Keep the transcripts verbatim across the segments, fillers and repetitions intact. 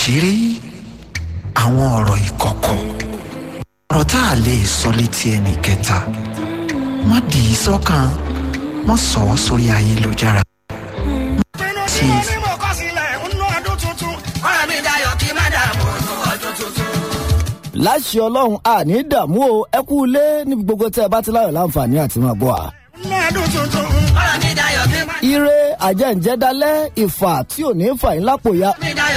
àṣírí, àwọn ọ̀rọ̀ ìkọ̀kọ̀, ọ̀rọ̀ tá a lè sọ létí ẹnì kẹta. Má dì í sọ́kàn, má sọ ọ́ sórí ayélujára. láṣẹ ọlọ́run àní dààmú o ẹ kú ilé níbi gbogbo tẹ́ ẹ bá ti láyọ̀ láǹfààní àti máa bọ̀ à. ire àjẹ́ǹjẹ́dálẹ́ ìfà tí ò ní fà yín lápò ya.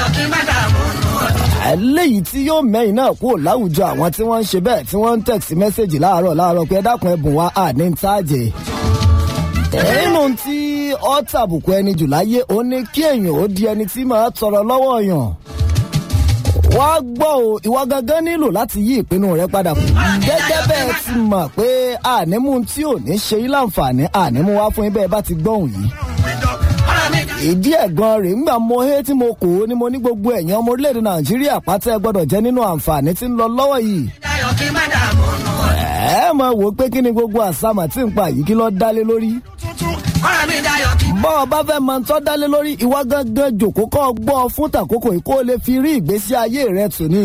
eléyìí tí yóò mẹ́yìn náà kúrò láwùjọ àwọn tí wọ́n ń ṣe bẹ́ẹ̀ tí wọ́n ń tẹ̀sí mẹ́sẹ̀gì láàárọ̀ láàárọ̀ pé ẹ dákun ẹ̀bùn wa àní ń tàjẹ́. nínú tí ọ́ tàbùkù ẹni jù láyé ó ní kí èèyàn ó di ẹni tí máa tọrọ lọ́wọ́ yàn. wá gbọ́ o ìwọ gangan nílò láti yí ìpinnu rẹ padà kù. gẹ́gẹ́ bẹ́ẹ̀ ti mọ̀ pé ànímú tí ò ní ṣe yín láǹfààní ànímú wá fún yín bẹ́ẹ̀ bá ti gbọ́hùn yìí. ìdí ẹ̀gbọ́n rẹ̀ ńgbà mo hé tí mo kò ó ní mo ní gbogbo ẹ̀yàn ọmọ orílẹ̀-èdè nàìjíríà pátá ẹ gbọ́dọ̀ jẹ́ nínú àǹfààní tí ń lọ lọ́wọ́ yìí. ẹ mọ̀ wò pé kí ni gbogbo àsámà tí ń pa yìí kí ló dálé lórí. bọ́ ọ bá fẹ́ máa tọ́ dálé lórí ìwà gangan jòkó kọ́ gbọ́ fún tàkókò yìí kó lè fi rí ìgbésí ayé rẹ tù ní.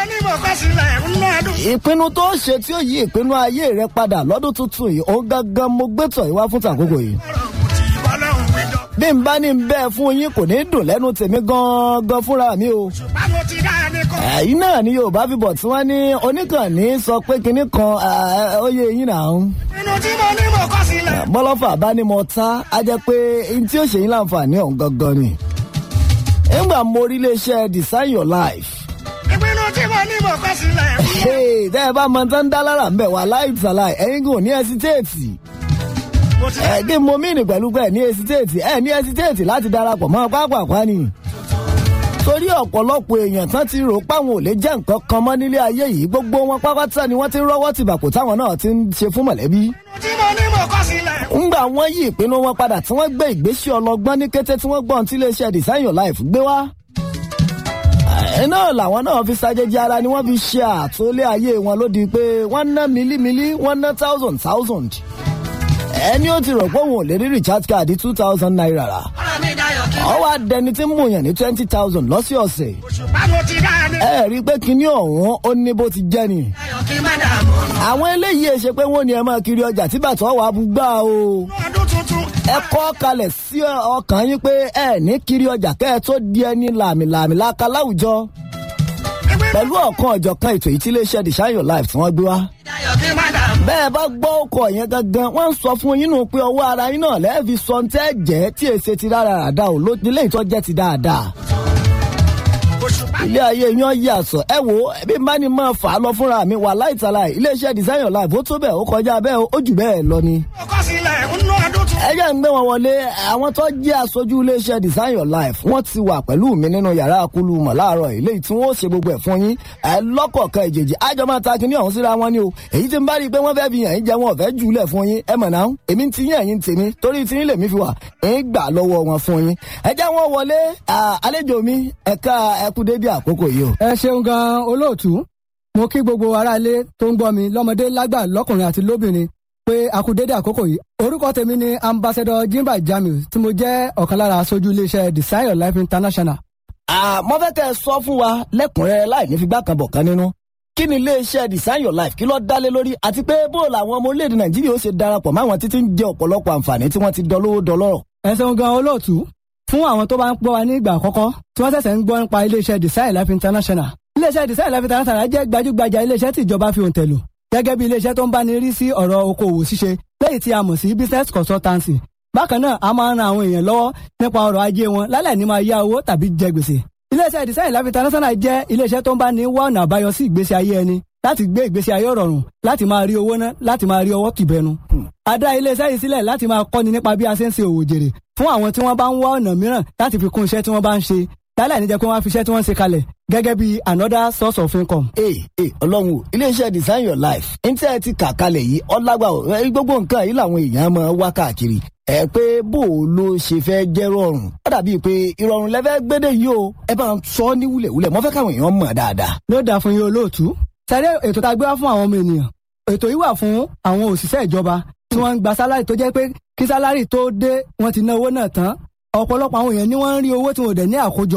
ìpinnu tó ṣe tí ó yí ìpinnu ayé rẹ padà lọ́dún tuntun yìí òun gangan mo gbé tọ̀ ìwá fún tàkókò yìí. bí n bá ní bẹ́ẹ̀ fún yín kò ní dùn lẹ́nu tèmi gangan fúnra mi o. ẹ̀yin náà ni yorùbá fi bọ̀ tí wọ́n ní oníkànnì sọ pé kinní kan ó yé yín náà. inú tí mo ní mo kọ́ sílẹ̀. bọ́lọ́fà bá ní mo ta á jẹ́ pé n tí ó ṣe yín láǹfààní ọ̀hún gangan ni. nígbà mo rí iléeṣẹ́ design your life. ìpinnu tí mo ní mo kọ́ sílẹ̀. tẹ́ ẹ bá mọ tán dá lára ń bẹ̀ wá láìsàláì ẹ̀yin kò ní ẹsitéètì. ẹ̀ẹ́dì mo mìíní pẹ̀lú pé ẹ̀ ní ẹsitéètì ẹ̀ ní ẹsitéètì láti darapọ̀ mọ́ pápákọ̀ ni. torí ọ̀pọ̀lọpọ̀ èèyàn tán ti rò páwọn ò lè jẹ́ nǹkan kan mọ́ nílé ayé yìí gbogbo wọn pápátá ni wọ́n ti rọ́wọ́ tìbàkù táwọn náà ti ń ṣe fún mọ̀lẹ́bí. tí mo ní mo kọ́ sílẹ̀. ńgbà wọ́n yí ìpinnu wọn padà tí wọ́n gbé ìgbésẹ̀ ọlọ́gbọ́n ní kété tí wọ́n gbọ́n tí iléeṣẹ́ design your life gbé wá. ẹ̀ náà làwọn náà fi ṣàjèjì ara ni wọ́n fi ṣe àtúnlé ayé wọn lódì pé wọ́n ná mílímílí wọ́n ná thousand thousand. ẹni ó ti rò pé òun ò lè rí recharge card two thousand naira rà. ọwọ́ adẹni tí ń mú yàn ní twenty thousand lọ́sọ̀ọ̀sẹ̀. ẹ rí i pé kinní ọ̀hún ó ní bó ti jẹ́ ni. àwọn eléyìí ẹ ṣe pé wọ́n ní ẹ máa kiri ọjà tí bàtọ́ wà á bú gbà o. ẹ kọ́ kalẹ̀ sí ọkàn yín pé ẹ ní kiri ọjà kẹ́ ẹ tó di ẹni làmìlàmì láka láwùjọ. pẹ̀lú ọ̀kan ọ̀jọ̀kan ètò yìí tí iléeṣẹ́ design your life tí wọ́n gbé wá. bẹ́ẹ̀ bá gbọ́ ọkọ̀ yẹn gangan wọ́n ń sọ fún yín nù pé ọwọ́ ara yín náà lẹ́ẹ̀fi sọ ń tẹ́ jẹ́ tí èsè ti rárá àdá ò ló nílé ìtọ́jẹ́ ti dáadáa. ilé ayé yan yàtọ̀ ẹ wo bí n bá ní máa fà á lọ fúnra mi wà láìtàlà iléeṣẹ́ design your life ó tó bẹ́ẹ̀ ó kọjá bẹ́ẹ̀ ó jù bẹ́ẹ̀ lọ ni. ẹ jẹ́ ń gbé wọn wọlé àwọn tó jẹ́ aṣojú iléeṣẹ́ design your life wọ́n ti wà pẹ̀lú mi nínú yàrá akulu mọ̀ láàárọ̀ ilé tí wọ́n ó ṣe gbogbo ẹ̀ fún yín ẹ lọ́kọ̀ọ̀kan ìjèjì àjọ máa ta kinní ọ̀hún síra wọn ni o èyí tí ń bá rí i pé wọ́n fẹ́ fi yàn yín jẹ wọn ò fẹ́ jùlẹ̀ fún yín ẹ mọ̀ náà èmi ti yín ẹ̀yìn tèmi torí tí yín lèmi fi wà ń gbà lọ́wọ́ wọn fún yín ẹ jẹ́ wọn wọlé àlejò mi ẹ̀ka ẹkú débi àkókò yìí o. ẹ ṣeun gan olóòtú mo kí gbogbo aráalé tó ń gbọ́ mi lọ́mọdé lágbà lọ́kùnrin àti lóbìnrin pé a kú dédé àkókò yìí orúkọ tèmi ni ambassador Jimba Jamiu tí mo jẹ́ ọ̀kan lára aṣojú iléeṣẹ́ design your life international. mo fẹ́ kẹ́ ẹ sọ fún wa lẹ́kùnrẹ́rẹ́ láì ní figbá kan bọ̀ kan nínú kí ni iléeṣẹ́ design your life kí ló dálé lórí àti pé bó làwọn ọmọ orílẹ̀-èdè nàìjíríà ó ṣe darapọ̀ máwọn títí ń jẹ ọ̀pọ̀lọpọ̀ àǹfààní tí wọ́n ti dọlówó dọlọ́rọ̀. ẹ ṣeun gan olóòtú fún àwọn tó bá ń gbọ́ wa ní ìgbà àkọ́kọ́ tí wọ́n ṣẹ̀ṣẹ̀ ń gbọ́ nípa iléeṣẹ́ design life international. iléeṣẹ́ design life international jẹ́ gbajúgbajà iléeṣẹ́ tí ìjọba fi òǹtẹ̀ lò gẹ́gẹ́ bí iléeṣẹ́ tó ń bá ní rí sí ọ̀rọ̀ okòwò ṣíṣe lẹ́yìn tí a mọ̀ sí business consultancy. bákan náà a máa ń ran àwọn èèyàn lọ́wọ́ nípa ọrọ̀ ajé wọn lálẹ́ ní máa yá owó tàbí jẹ gbèsè. iléeṣẹ́ design life international jẹ́ iléeṣẹ́ tó ń bá ní wá ọ̀nà àbáyọ sí ìgbésí ayé ẹni láti gbé ìgbésí ayé rọrùn láti máa rí owó ná láti máa rí ọwọ́ tìbẹnu. a dá iléeṣẹ́ yìí sílẹ̀ láti máa kọ́ni nípa bí a ṣe ń ṣe òwò jèrè fún àwọn tí wọ́n bá ń wá ọ̀nà mìíràn láti fi kún iṣẹ́ tí wọ́n bá ń ṣe tálẹ̀ níjẹ́ pé wọ́n á fi iṣẹ́ tí wọ́n ń ṣe kalẹ̀ gẹ́gẹ́ bí another source of income. ee ee ọlọ́run o iléeṣẹ́ design your life ní tí ẹ ti kà kalẹ̀ yìí ọlágbà o gbogbo nǹkan yìí làwọn èèyàn máa wá káàkiri ẹ pé bó o ló ṣe fẹ́ jẹ́ rọrùn ó dàbí pé ìrọ̀rùn lẹ́fẹ́ gbédè yìí o ẹ bá ń sọ ní wúlẹ̀wúlẹ̀ mo fẹ́ káwọn èèyàn mọ̀ dáadáa. ló dáa fún yín olóòtú sáré ètò tá a gbé wá fún àwọn ọmọ ènìyàn ètò yìí wà fún àwọn òṣìṣẹ́ ìjọba tí wọ́n ń gba sálárì tó jẹ́ pé kí sálárì tó dé wọ́n ti ná owó náà tán ọ̀pọ̀lọpọ̀ àwọn èèyàn ni wọ́n ń rí owó tí wọ́n dẹ̀ ní àkójọ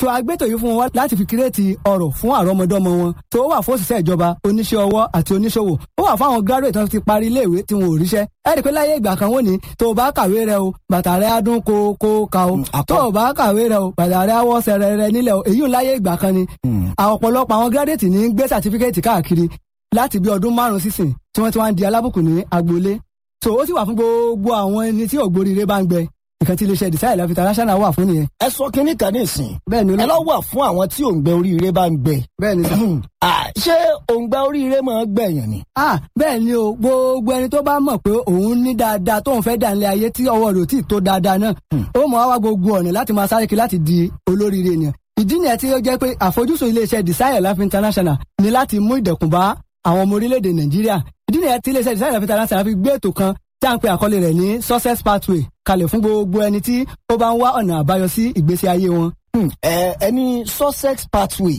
tó agbétò yìí fún wọn láti fi kírètì ọ̀rọ̀ fún àrọ́mọdọ́mọ wọn tó wà fún òṣìṣẹ́ ìjọba oníṣẹ́ ọwọ́ àti oníṣòwò ó wà fún àwọn graduate tó ti parí iléèwé tí wọn ò ríṣẹ́ ẹ rí i pé láyé ìgbà kan wọ́n ní tó o bá kàwé rẹ o bàtà rẹ á dún kó kó ka o tó o bá kàwé rẹ o bàtà rẹ á wọ́ sẹ̀rẹ̀ rẹ nílẹ̀ o èyí ò láyé ìgbà kan ni ọ̀pọ̀lọpọ̀ àwọn graduate ní gbé certificate káàkiri láti bí ọdún márùn sísìn tí wọ́n ti wá ń di alábùkù ní agboolé so ó sì wà fún gbogbo àwọn ẹni tí ògbóríire bá ń gbẹ nǹkan tí iléeṣẹ́ Design Life International wà fún nìyẹn. ẹ sọ kínní kan ní ìsìn. bẹ́ẹ̀ ni ẹ lọ wà fún àwọn tí òǹgbẹ oríire bá ń gbẹ. bẹ́ẹ̀ ni sà. ṣé òǹgbẹ oríire máa ń gbẹ̀yàn ni. ah bẹ́ẹ̀ ni o gbogbo ẹni tó bá mọ̀ pé òun ní dáadáa tóun fẹ́ dà nílé ayé tí ọwọ́ rẹ̀ ò tí ì tó dáadáa náà ó mọ̀ wá gbogbo ọ̀nà láti máa sáré kiri láti di olóríire ènìyàn. ìdí nìyẹn tí ó jẹ́ pé àfojúsùn iléeṣẹ́ Design Life International ni láti mú ìdẹ̀kùn bá àwọn ọmọ orílẹ̀-èdè Nàìjíríà. ìdí nìyẹn tí iléeṣẹ́ Design Life International fi gbé ètò kan tí a ń pe àkọlé rẹ̀ ní success pathway kalẹ̀ fún gbogbo ẹni tí ó bá ń wá ọ̀nà àbáyọ sí ìgbésí ayé wọn. ẹ ẹni success pathway.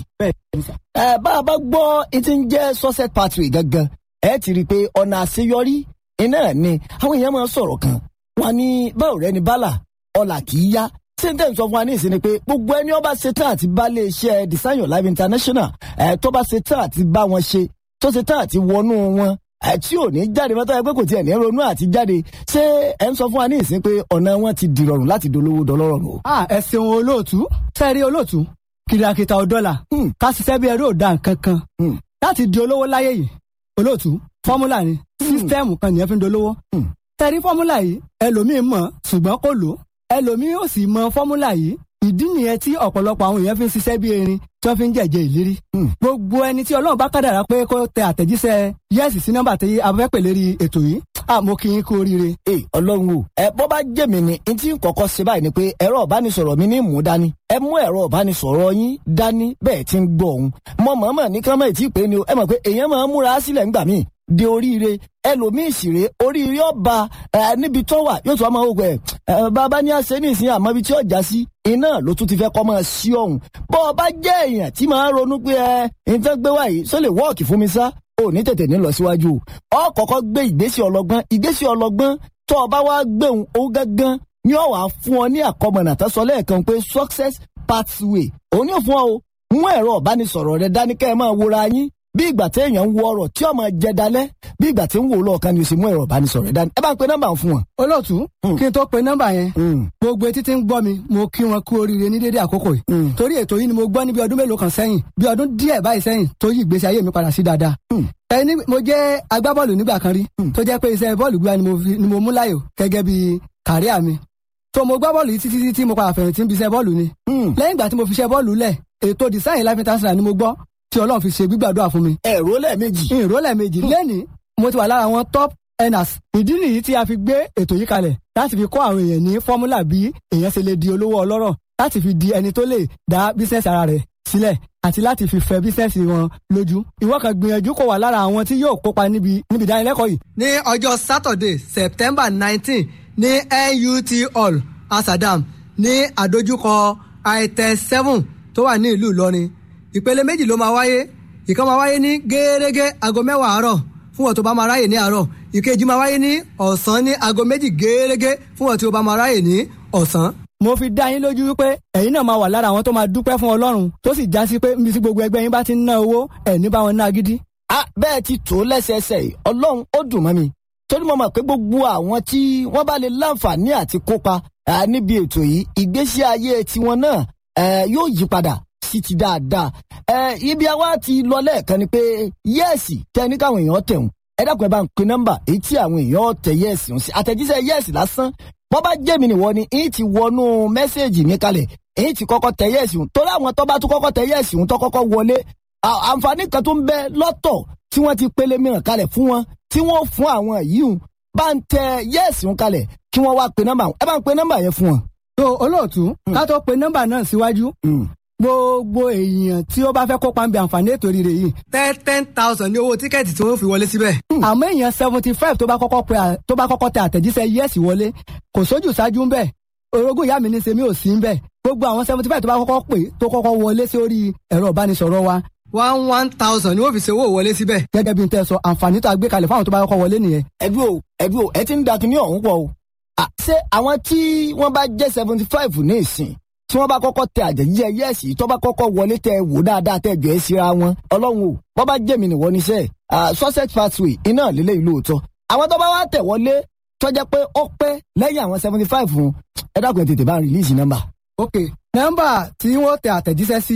ẹ bá a bá gbọ́ etí ń jẹ́ success pathway gangan ẹ ti rí i pé ọ̀nà àṣeyọrí iná ni àwọn èèyàn máa ń sọ̀rọ̀ kan wọn ní báwo rẹ ni bálà ọ̀là kì í yá sèǹtẹ̀ ń sọ fún wa ní ìsinmi pé gbogbo ẹni ó bá ṣetán àti bá lè ṣe Design Your Life International ẹ tó bá ṣetán àti bá wọn ṣe tó ṣetán àti wọnú wọn tí ò ní jáde mọ́tò ẹgbẹ́ kò tiẹ̀ ní ronú àti jáde ṣé ẹ ń sọ fún wa ní ìsín pé ọ̀nà wọn ti dìrọ̀rùn láti dolówó dọlọ́rọ̀ nù. a ẹ ṣeun olóòtú sẹ́ẹ̀rí olóòtú kìrìàkìtà ọ̀dọ́là ká ṣiṣẹ́ bí ẹrú òdà nǹkan kan láti di olówó láyé yìí olóòtú fọ́múlà ni sísítẹ́ẹ̀mù kan nìyẹn fi ń dolówó. sẹ́ẹ̀rí fọ́múlà yìí ẹlòmíì mọ̀ ṣùgbọ́n kò lò ẹlòmíì ò sì mọ fọ́múlà yìí ìdí nìyẹn tí ọ̀pọ̀lọpọ̀ àwọn èèyàn fi ń ṣiṣẹ́ bí erin tí wọ́n fi ń jẹ̀jẹ̀ ìlérí. gbogbo ẹni tí Ọlọ́run bá kádàrá pé kó tẹ àtẹ̀jíṣẹ́ yẹ́sì sí nọ́mbà tí a fẹ́ pè lérí ètò yìí àmọ́ kí n kú oríire. ẹ Ọlọ́run o ẹ bọ́ bá jẹ́ mi ni n tí ń kọ́kọ́ ṣe báyìí ni pé ẹ̀rọ ìbánisọ̀rọ̀ mi ní mú dání ẹ mú ẹ̀rọ ìbánisọ̀rọ̀ yín dání bẹ́ẹ̀ tí ń gbọ́ òun mọ mọ̀ọ́mọ̀ ní kánmọ́ ìtì pé ni o ẹ mọ̀ pé èèyàn máa ń múra sílẹ̀ ńgbà míì de oríire ẹlòmíì ìṣìrè oríire ọba ẹ níbi tó wà yóò tún wá máa wò pé ẹ bàbá ní àṣẹ nísìnyí àmọ́ ibi tí ọjà sí iná ló tún ti fẹ́ kọ́ máa sí ọ̀hún bọ́ ọ bá jẹ́ èèyàn tí máa ń ronú pé ẹ nǹkan gbé wáyé sọ lè wọ́ọ̀kì fún mi sá ò ní tètè ní lọ síwájú ọ kọ́kọ́ gbé ìgbésẹ̀ ọlọ́gbọ́n ìgbésẹ̀ ọlọ́gbọ́n tó o bá wá gbéhùn ó gángan ní ọ̀wá fún ọ ní àkọmọ̀nà tó sọ lẹ́ẹ̀kan pé success pathway òun yóò fún ọ o mú ẹ̀rọ ìbánisọ̀rọ̀ rẹ dání kẹ́ ẹ máa wòra yín bí ìgbà tí èèyàn ń wo ọ̀rọ̀ tí ọmọ jẹ dalẹ̀ bí ìgbà tí ń wò lọ́ọ̀kan ni o sì mú ẹ̀rọ ìbánisọ̀rọ̀ rẹ dání ẹ bá ń pe nọ́mbà fún wọn. olóòtú kí n tó pe nọ́mbà yẹn gbogbo etí tí ń gbọ́ mi mo kí wọn kú oríire ní dédé àkókò yìí torí ètò yìí ni mo gbọ́ ní bí ọdún mélòó kan sẹ́yìn bí ọdún díẹ̀ báyìí sẹ́yìn tó yí ìgbésí ayé mi padà sí dáadáa. ẹni mo jẹ́ agbábọ́ọ̀lù nígbà kan rí tó jẹ́ pé iṣẹ́ bọ́ọ̀lù gbígbá ni mo mú láyò gẹ́gẹ́ bí kàríà mi tó mo gbá bọ́ọ̀lù yìí títí tí mo padà fẹ̀yìntì ń bí iṣẹ́ bọ́ọ̀lù ni lẹ́yìn ìgbà tí mo fi iṣẹ́ bọ́ọ̀lù lẹ̀ ètò Design Life International ni mo gbọ́ tí Ọlọ́run fi ṣe gbígbàdúrà fún mi. ẹ̀rọ lẹ́ẹ̀mejì. ẹ̀rọ lẹ́ẹ̀mejì lẹ́ni mo ti wà lára àwọn top earners. ìdí nìyí tí a fi gbé ètò yìí kalẹ̀ láti fi kọ́ àwọn èèyàn ní fọ́múlà bí èèyàn ṣe lè di olówó ọlọ́rọ̀ láti fi di ẹni tó lè dá bísíǹsì ara rẹ̀ sílẹ̀ àti láti fi fẹ́ bísíǹsì wọn lójú. ìwọ kan gbìyànjú kó wà lára àwọn tí yóò kópa níbi níbi ìdánilẹ́kọ̀ọ́ yìí. ní ọjọ́ Saturday September nineteen ní N U T Hall Asadam ní àdójúkọ itel seven tó wà ní ìlú Ìlọrin ìpele méjì ló máa wáyé ìkan máa wáyé ní gẹ́gẹ́ aago mẹ́wàá àárọ̀ fún wọn tó bá máa ráyè ní àárọ̀ ìkejì máa wáyé ní ọ̀sán ní aago méjì gẹ́gẹ́ fún wọn tó bá máa ráyè ní ọ̀sán. mo fi dá yín lójú wípé ẹ̀yin náà máa wà lára àwọn tó máa dúpẹ́ fún Ọlọ́run tó sì já sí pé níbi tí gbogbo ẹgbẹ́ yín bá ti ń ná owó ẹ̀ ní bá wọn ná gidi. a bẹ́ẹ̀ ti tó lẹ́sẹẹsẹ yìí Ọlọ́run ó dùn mọ́ mi torí mo mọ̀ pé gbogbo àwọn tí wọ́n bá lè láǹfààní àti kópa níbi ètò yìí ìgbésí ayé tiwọn náà yóò yí padà sí ti dáadáa ẹ ibi àwa ti lọ lẹ́ẹ̀kan ni pé yẹ́ẹ̀sì tẹ́ni káwọn èèyàn tẹ̀hún ẹ dákun ẹ bá ń pe nọ́mbà èyí tí àwọn èèyàn tẹ yẹ́ẹ̀sì ń sí àtẹ̀jíṣẹ́ yẹ́ẹ̀sì lásán bọ́ bá jẹ́ mi nìwọ ni èyí ti wọnú mẹ́sẹ̀gì mi kalẹ̀ èyí ti kọ́kọ́ tẹ yẹ́ẹ̀sì ń torí àwọn tó bá tún kọ́kọ́ tẹ yẹ́ẹ̀sì ń tó kọ́kọ́ wọlé àǹfààní kan tó ń bẹ lọ́tọ̀ tí wọ́n ti pélé mìíràn kalẹ̀ fún wọn tí wọ́n fún àwọn yìí ń bá ń tẹ yẹ́ẹ̀sì ń kalẹ̀ kí wọ́n wá pe nọ́mbà ẹ bá ń pe nọ́mbà yẹn fún wọn. tó olóòtú ká tó pe nọ́mbà náà síwájú gbogbo èèyàn tí ó bá fẹ́ kópa ń bẹ àǹfààní ètò rírẹ yìí. ten ten thousand ní owó tíkẹ́ẹ̀tì tí wọ́n fi wọlé síbẹ̀. àmọ́ èèyàn seventy five tó bá kọ́kọ́ pe tó bá kọ́kọ́ tẹ àtẹ̀jíṣẹ́ yẹ́sì wọlé kò sójú ṣáájú ń bẹ̀ orogún ìyá mi ní sèmi ò sí ń bẹ̀ gbogbo àwọn seventy five tó bá kọ́kọ́ pè tó kọ́kọ́ wọlé sórí ẹ̀rọ ìbánisọ̀rọ̀ wa. one one thousand ni wọ́n fi ṣe owó wọlé síbẹ̀. gẹ́gẹ́ bí n tẹ́ sọ àǹfààní tó a gbé kalẹ̀ fáwọn tó bá kọ́kọ́ wọlé nìyẹn. ẹbí o ẹbí o ẹ ti ń da kinní ọ̀hún pọ̀ o. ṣé àwọn tí wọ́n bá jẹ́ seventy five ní ìsìn tí wọ́n bá kọ́kọ́ tẹ àjẹjíjẹ yẹ́ẹ̀sì tó bá kọ́kọ́ wọlé tẹ wò dáadáa tẹ jọ ẹ́ síra wọn ọlọ́run o bọ́ bá jẹ́mi nìwọ níṣẹ́ success pathway iná lílé ìlú òótọ́ àwọn tó bá wá tẹ̀ wọlé tó jẹ́ pé ó pẹ́ lẹ́yìn àwọn seventy five fún ẹ dákun tètè bá ń release nọ́mbà. ok nọ́mbà tí wọ́n tẹ àtẹ̀jíṣẹ́ sí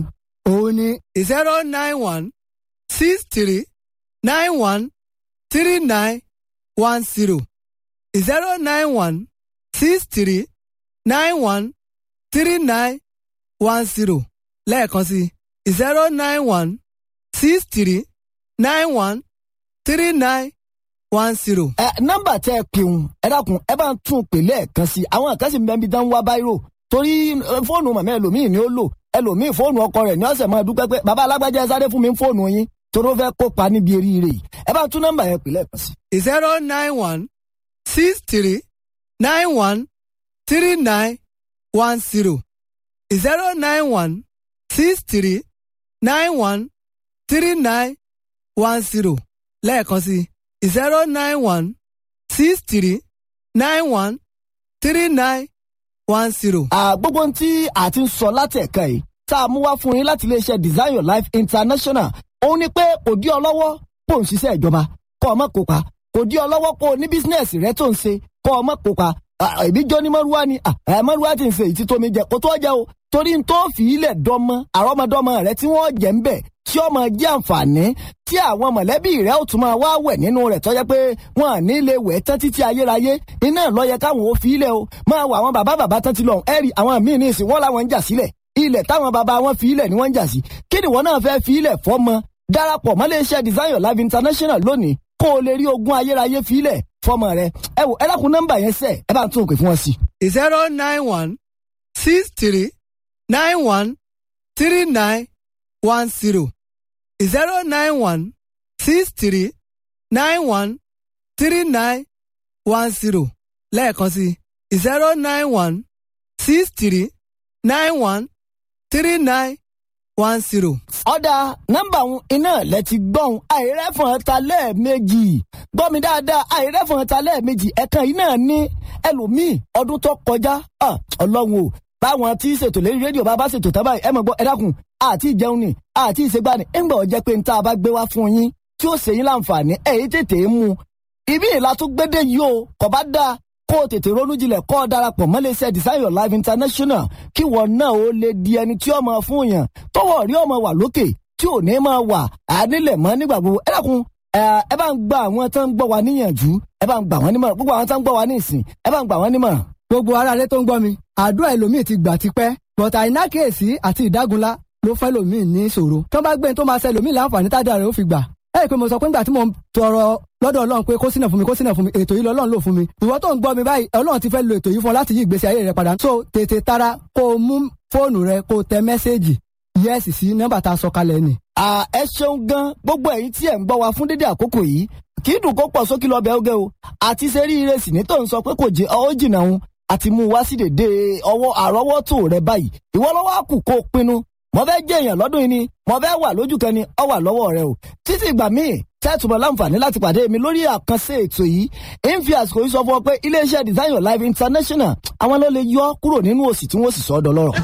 òun ni zero nine one six three nine one three nine one zero zero nine one six three nine one three nine one zero lẹ́ẹ̀kan sí zero nine one six three nine one three nine one zero. ẹ nọ́mbà tẹ ẹ pìun ẹ dákun ẹ bá ń tún pè lẹ́ẹ̀kan sí àwọn àkàsí mẹ́bí dán wá báyìí torí fóònù màmá ẹlòmíì ni ó lò ẹlòmíì fóònù ọkọ rẹ̀ ní ọ̀sẹ̀ máa dúpẹ́ pé bàbá alágbájá ẹ sáré fún mi fóònù yín torí ó fẹ́ kópa níbi eríire yìí ẹ bá ń tún nọ́mbà yẹn pè lẹ́ẹ̀kan sí. zero nine one six three nine one three nine one zero zero nine one six three nine one three nine one zero lẹ́ẹ̀kan sí zero nine one six three nine one three nine one zero. gbogbo ohun tí a ti ń sọ láti ẹ̀ka yìí tá a mú wá fún yín láti iléeṣẹ́ Design Your Life International òun ni pé kò dí ọ lọ́wọ́ kó o ń ṣiṣẹ́ ìjọba kó o má kópa kò dí ọ lọ́wọ́ kó o ní bísínẹ́sì rẹ tó ń ṣe kó o má kópa ẹbí jọ ní mọ́rúwá ni mọ́rúwá ti ń ṣe ìtí tómi jẹ kó tó jẹ o torí n tó fi ilẹ̀ dọ́mọ àrọ́mọdọ́mọ rẹ tí wọ́n jẹ́ ń bẹ̀ tí ọmọ jẹ́ àǹfààní tí àwọn mọ̀lẹ́bí rẹ̀ ó tún máa wá wẹ̀ nínú rẹ̀ tó jẹ́ pé wọ́n à ní lè wẹ̀ tán títí ayérayé iná lọ́yẹ káwọn ò fi ilẹ̀ o máa wọ àwọn bàbá bàbá tán ti lọ ẹ̀rì àwọn míì ní ìsìn wọ́n làwọn ń jà sílẹ̀ ilẹ̀ táwọn bàbá wọn fi ilẹ̀ ni wọ́n ń jà sí kí ni wọ́n náà fẹ́ fi ilẹ̀ fọ́mọ darapọ̀ mọ́ iléeṣẹ́ Design Your Life International lónìí kó o lè rí ogún ayérayé fi ilẹ̀ fọ́mọ rẹ ẹ wò ẹ dákun nọ́mbà yẹn sẹ ẹ bá ń tún òkè fún wọn sí. zero nine one six three nine one three nine one zero zero nine one six three nine one three nine one zero lẹ́ẹ̀kan sí zero nine one six three nine one three nine one zero. ọ̀dà nọ́mbà òun iná lẹ ti gbọ́n àìrẹ́fọ̀n ta lẹ́ẹ̀mejì gbọ́ mi dáadáa àìrẹ́fọ̀n ta lẹ́ẹ̀mejì ẹ̀kan yìí náà ní ẹlòmíì ọdún tó kọjá ọlọ́run o báwọn tí ṣètò lórí rédíò bá bá ṣètò tábà ẹ mọ̀ gbọ́ ẹ dákun àti ìjẹun ni àti ìṣègbà ni ẹ ń gbọ́ jẹ́ pé n tá a bá gbé wá fún yín tí ó ṣe yín láǹfààní ẹ̀yìn tètè mú ibi ìlà tó gbédè yìí o kò bá dáa kó o tètè ronú jinlẹ̀ kó o darapọ̀ mọ́ iléeṣẹ́ Design Your Life International kí wọ́n náà ó lè di ẹni tí ó máa fún yàn tọwọ́ rí ọmọ wà lókè tí ò ní máa wà ànílẹ̀ mọ́ nígbà gbogbo ẹ dákun ẹ bá ń gba àwọn tó ń gbọ́ wa níyànjú ẹ bá ń gbà wọ́n nímọ̀ràn gbogbo àwọn tó ń gbọ́ wa ní ìsìn ẹ bá ń gbà wọ́n nímọ̀ràn. gbogbo aráalé tó ń gbọ́ mi àdúrà ẹlòmíì ti gbà tipẹ́ bọ̀tà àìnákèésí àti ìdágunlá ló fẹ́ lòmíì ní ìṣòro tó bá gbé tó máa ṣe lòmíì láǹfààní tádà rẹ̀ ó fi gbà ẹ rí i pé mo sọ pé nígbà tí mo ń tọrọ lọ́dọ̀ ọlọ́run pé kó sínà fún mi kó sínà fún mi ètò yìí lọ́lọ́run lò fún mi ìwọ tó ń gbọ́ mi báyìí ọlọ́run ti fẹ́ lo ètò yìí fún ọ láti yí ìgbésí ayé rẹ padà so tètè tara kó o mú fóònù rẹ kó o tẹ mẹ́sẹ́ẹ̀jì yẹ́sì sí nọ́mbà tá a sọ kalẹ̀ ni. ẹ ṣeun gan gbogbo ẹ̀yin tí ẹ ń gbọ́ wa fún dédé àkókò yìí kì í dùn kó pọ̀ sókè lọ bẹ́ẹ̀ oge o àti ṣe rí ire sì ní tó ń sọ pé kò jẹ́ ọ jìnnà òun àti mú wá sí dèdè ọwọ́ àrọ́wọ́tò rẹ báyìí ìwọ lọ́wọ́ á kù kó o pinnu mo fẹ́ jẹ́ èèyàn lọ́dún yìí ni mo fẹ́ wà lójú kan ni ọ wà lọ́wọ́ rẹ o títí ìgbà míì tẹ́tùmọ̀ láǹfààní láti pàdé mi lórí àkànṣe ètò yìí ń fi àsìkò yìí sọ fún ọ pé iléeṣẹ́ Design Your Life International àwọn ló lè yọ kúrò nínú òṣì tí wọ́n sì sọ ọ́ dọlọ́rọ̀.